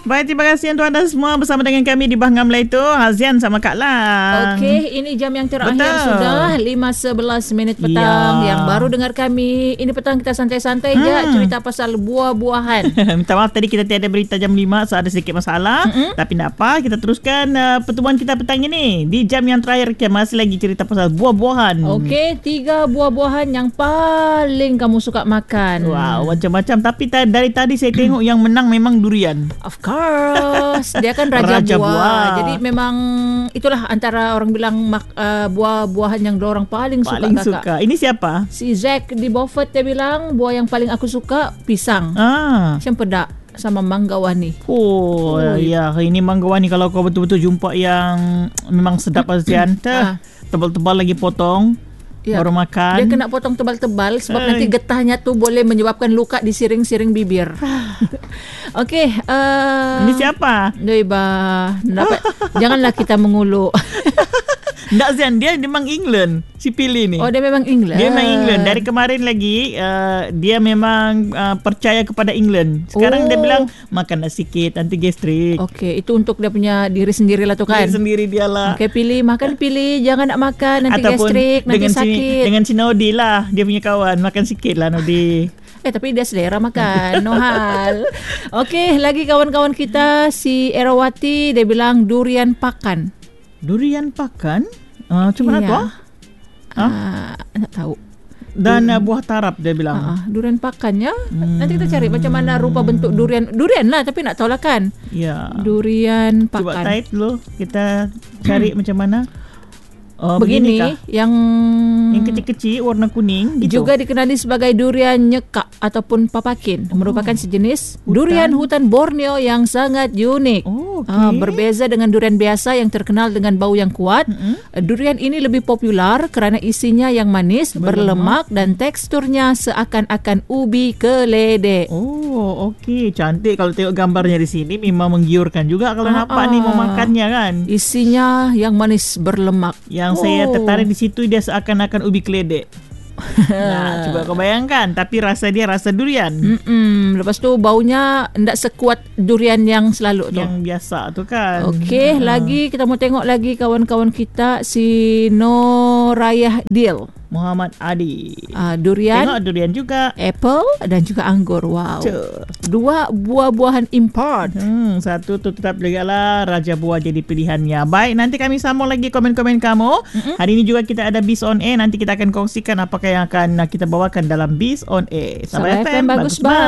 Baik, terima kasih untuk anda semua bersama dengan kami di Bahangam Melayu. Hazian sama Kak Lang. Okey, ini jam yang terakhir. Betul. Sudah 5:11 minit petang. Yang baru dengar kami, ini petang kita santai-santai je cerita pasal buah-buahan. Minta maaf tadi kita tiada berita jam 5, so ada sedikit masalah. Tapi tak apa, kita teruskan pertemuan kita petang ini. Di jam yang terakhir kita masih lagi cerita pasal buah-buahan. Okey, 3 buah-buahan yang paling kamu suka makan. Wow, macam-macam. Tapi dari tadi saya tengok yang menang memang durian. Of course. Dia kan raja buah. Jadi memang itulah antara orang bilang buah-buahan yang orang paling suka. Ini siapa? Si Zack di Beaufort dia bilang buah yang paling aku suka pisang. Cempedak sama manggawani. Ya, ini manggawani kalau kau betul-betul jumpa yang memang sedap Azian. Tebal-tebal lagi potong. Baru makan. Dia kena potong tebal-tebal sebab nanti getahnya tu boleh menyebabkan luka di siring-siring bibir. Okey, ini siapa? Janganlah kita mengulu. Tak Zian, dia memang England si Pili ni. Oh, dia memang England. Dia memang England. Dari kemarin lagi dia memang percaya kepada England. Sekarang dia bilang makanlah sikit anti gastrik. Okey, itu untuk dia punya diri sendirilah tu kan. Diri sendiri dialah. Okey, pilih, jangan nak makan nanti gastrik, nanti sakit. Dengan si Nodi lah, dia punya kawan, makan sikit lah Nodi. Tapi dia selera makan. No hal. Okey, lagi kawan-kawan kita si Erawati dia bilang durian pakan. Durian pakan? Macam mana tu? Tak tahu. Dan buah tarap dia bilang. Durian pakannya. Nanti kita cari macam mana rupa bentuk durian. Durian lah tapi nak tahu lah kan. Ya. Durian pakan. Cuba type dulu. Kita cari macam mana. Begini yang kecil-kecil warna kuning gitu. Juga dikenali sebagai durian nyekak ataupun papakin. Merupakan sejenis durian hutan Borneo yang sangat unik. Berbeza dengan durian biasa yang terkenal dengan bau yang kuat. Durian ini lebih popular kerana isinya yang manis, berlemak dan teksturnya seakan-akan ubi keledek. Okey, cantik kalau tengok gambarnya di sini, memang menggiurkan juga kalau nampak ni mau makannya kan. Isinya yang manis berlemak. Yang saya tertarik di situ dia seakan-akan ubi keledek. Cuba kau bayangkan, tapi rasa dia rasa durian. Lepas tu baunya tidak sekuat durian yang selalu tu. Yang biasa tu kan. Okey, lagi kita mau tengok lagi kawan-kawan kita si Norayah Dil. Muhammad Adi. Durian. Tengok durian juga. Apple dan juga anggur. Wow. 2 buah-buahan import. Satu tu tetap jugalah raja buah jadi pilihannya. Baik, nanti kami sambung lagi komen-komen kamu. Hari ini juga kita ada Biz on Air. Nanti kita akan kongsikan apakah yang akan kita bawakan dalam Biz on Air. Sahabat FM, bagus banget.